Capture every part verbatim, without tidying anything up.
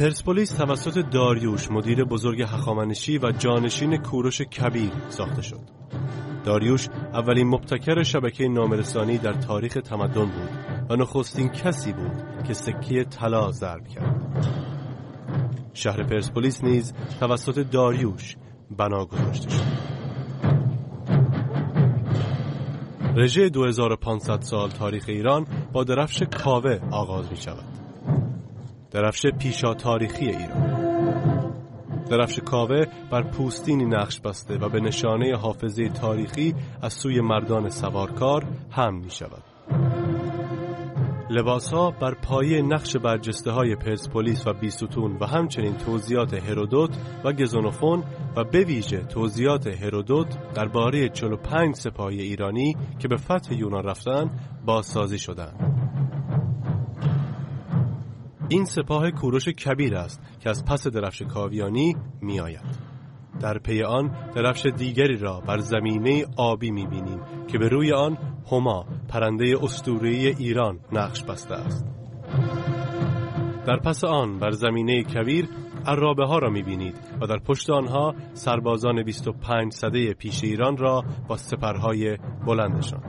پرسپولیس توسط داریوش مدیر بزرگ هخامنشی و جانشین کوروش کبیر ساخته شد. داریوش اولین مبتکر شبکه نامه‌رسانی در تاریخ تمدن بود و نخستین کسی بود که سکه طلا ضرب کرد. شهر پرسپولیس نیز توسط داریوش بنا گذاشته شد. رژه دو هزار و پانصد سال تاریخ ایران با درفش کاوه آغاز می شود. درفش پیشا تاریخی ایران. درفش کاوه بر پوستینی نقش بسته و به نشانه حافظه تاریخی از سوی مردان سوارکار هم می شود. لباسها بر پایه نقش برجسته های پرسپولیس و بیستون و همچنین توضیحات هرودوت و گزونوفون و به ویژه توضیحات هرودوت درباره چهل و پنج سپاهی ایرانی که به فتح یونان رفتن بازسازی شدند. این سپاه کوروش کبیر است که از پس درفش کاویانی می آید. در پی آن درفش دیگری را بر زمینه آبی می بینیم که به روی آن هما پرنده اسطوره‌ای ایران نقش بسته است. در پس آن بر زمینه کویر عرابه ها را می بینید و در پشت آنها سربازان بیست و پنج سده پیش ایران را با سپرهای بلندشان.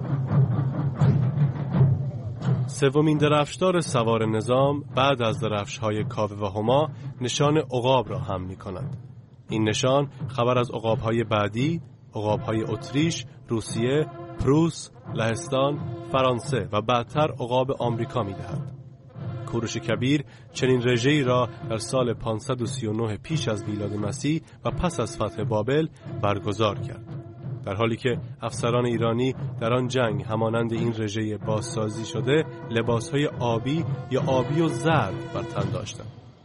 سومین درفشدار سوار نظام بعد از درفش‌های کاوه و هما نشان عقاب را هم می‌کند. این نشان خبر از عقاب‌های بعدی، عقاب‌های اتریش، روسیه، پروس، لهستان، فرانسه و بعدتر عقاب آمریکا می‌دهد. کوروش کبیر چنین رژه‌ای را در سال پانصد و سی و نه پیش از میلاد مسیح و پس از فتح بابل برگزار کرد، در حالی که افسران ایرانی در آن جنگ همانند این رژه بازسازی شده لباسهای آبی یا آبی و زرد بر تن داشتند.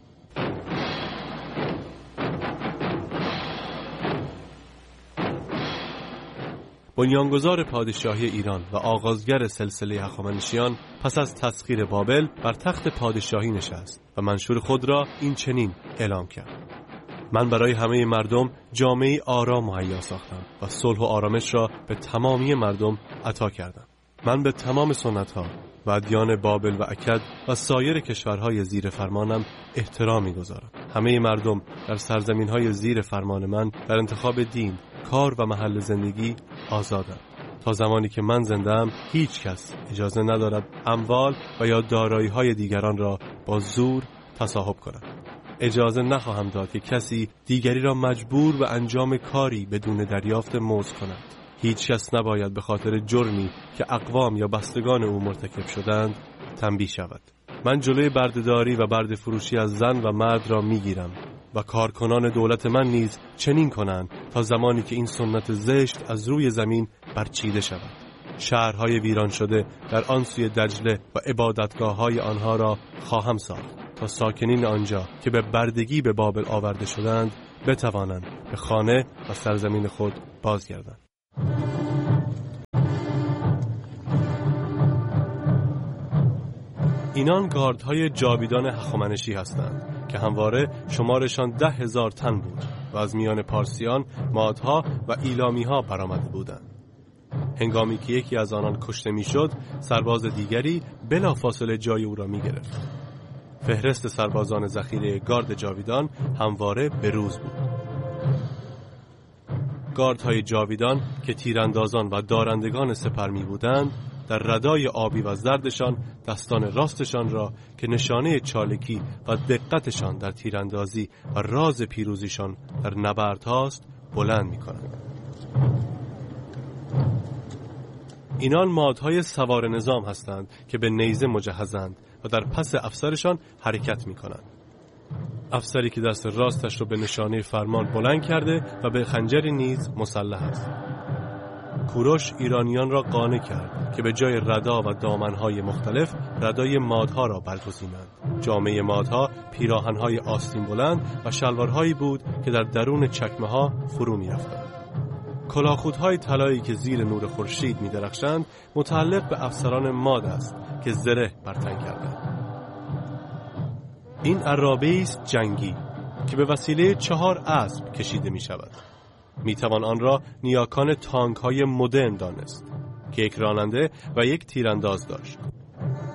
بنیانگذار پادشاهی ایران و آغازگر سلسله هخامنشیان پس از تسخیر بابل بر تخت پادشاهی نشست و منشور خود را این چنین اعلام کرد: من برای همه مردم جامعه آرام مهیا ساختم و صلح و آرامش را به تمامی مردم عطا کردم. من به تمام سنت‌ها و ادیان بابل و اکد و سایر کشورهای زیر فرمانم احترام می‌گذارم. همه مردم در سرزمین‌های زیر فرمان من در انتخاب دین، کار و محل زندگی آزادند. تا زمانی که من زنده‌ام هیچ کس اجازه ندارد اموال و یا دارایی‌های دیگران را با زور تصاحب کند. اجازه نخواهم داد که کسی دیگری را مجبور به انجام کاری بدون دریافت مزد کند. هیچ کس نباید به خاطر جرمی که اقوام یا بستگان او مرتکب شدند تنبیه شود. من جلوی بردهداری و برده فروشی از زن و مرد را میگیرم و کارکنان دولت من نیز چنین کنند تا زمانی که این سنت زشت از روی زمین برچیده شود. شهرهای ویران شده در آن سوی دجله و عبادتگاه‌های آنها را خواهم ساخت تا ساکنین آنجا که به بردگی به بابل آورده شدند بتوانند به خانه و سرزمین خود بازگردند. اینان گاردهای جاویدان هخامنشی هستند که همواره شمارشان ده هزار تن بود و از میان پارسیان، مادها و ایلامیها برآمده بودند. هنگامی که یکی از آنان کشته میشد، سرباز دیگری بلافاصله جای او را میگرفت. فهرست سربازان ذخیره گارد جاویدان همواره به روز بود. گاردهای جاویدان که تیراندازان و دارندگان سپر می بودند، در ردای آبی و زردشان دستان راستشان را که نشانه چالکی و دقتشان در تیراندازی و راز پیروزیشان در نبرد هاست بلند می کنند. اینان مادهای سوار نظام هستند که به نیزه مجهزند و در پس افسرشان حرکت می کنند. افسری که دست راستش رو به نشانه فرمان بلند کرده و به خنجری نیز مسلح است. کوروش ایرانیان را قانع کرد که به جای ردا و دامنهای مختلف ردای مادها را برگزینند. جامعه مادها پیراهنهای آستین بلند و شلوارهایی بود که در درون چکمه ها فرو می رفتند. کلاهخودهای طلایی که زیر نور خورشید می درخشند متعلق به افسران ماد است که زره بر تن کردند. این عرابه است جنگی که به وسیله چهار اسب کشیده می شود. می توان آن را نیاکان تانک های مدرن دانست که یک راننده و یک تیرانداز داشت.